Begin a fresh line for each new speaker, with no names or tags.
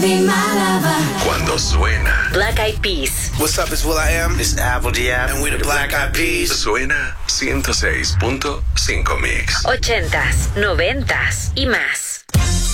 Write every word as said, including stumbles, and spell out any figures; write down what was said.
Cuando suena
Black Eyed Peas.
What's up, it's will.i.am. It's Apple Diab. And we're the Black Eyed Peas.
Suena ciento seis punto cinco Mix.
Ochentas, noventas y más.